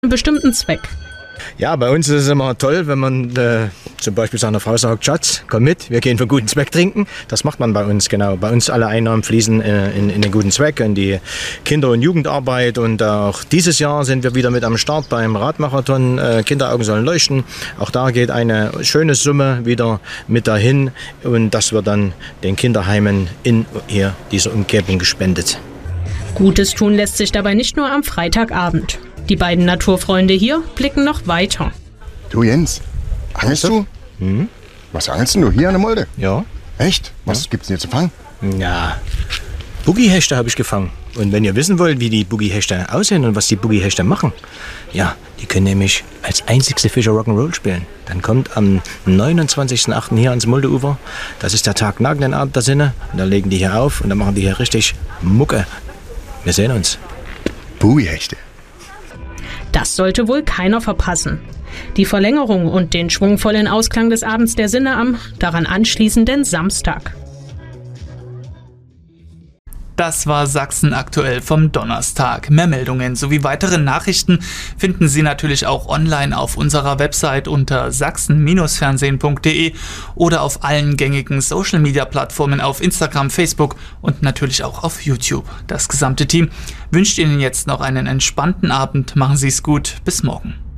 einen bestimmten Zweck. Ja, bei uns ist es immer toll, wenn man zum Beispiel seiner Frau sagt, Schatz, komm mit, wir gehen für guten Zweck trinken. Das macht man bei uns, genau. Bei uns alle Einnahmen fließen in den guten Zweck, in die Kinder- und Jugendarbeit. Und auch dieses Jahr sind wir wieder mit am Start beim Radmarathon. Kinderaugen sollen leuchten. Auch da geht eine schöne Summe wieder mit dahin. Und das wird dann den Kinderheimen in hier dieser Umgebung gespendet. Gutes tun lässt sich dabei nicht nur am Freitagabend. Die beiden Naturfreunde hier blicken noch weiter. Du Jens, angelst du? Was angelst denn du hier an der Mulde? Ja. Echt? Was gibt's denn hier zu fangen? Ja, Boogie-Hechte habe ich gefangen. Und wenn ihr wissen wollt, wie die Boogie-Hechte aussehen und was die Boogie-Hechte machen, ja, die können nämlich als einzigste Fischer Rock'n'Roll spielen. Dann kommt am 29.08. hier ans Muldeufer, das ist der Tag nach den Abend der Sinne, und da legen die hier auf und dann machen die hier richtig Mucke. Wir sehen uns. Boogie-Hechte. Das sollte wohl keiner verpassen. Die Verlängerung und den schwungvollen Ausklang des Abends der Sinne am daran anschließenden Samstag. Das war Sachsen aktuell vom Donnerstag. Mehr Meldungen sowie weitere Nachrichten finden Sie natürlich auch online auf unserer Website unter sachsen-fernsehen.de oder auf allen gängigen Social-Media-Plattformen auf Instagram, Facebook und natürlich auch auf YouTube. Das gesamte Team wünscht Ihnen jetzt noch einen entspannten Abend. Machen Sie es gut. Bis morgen.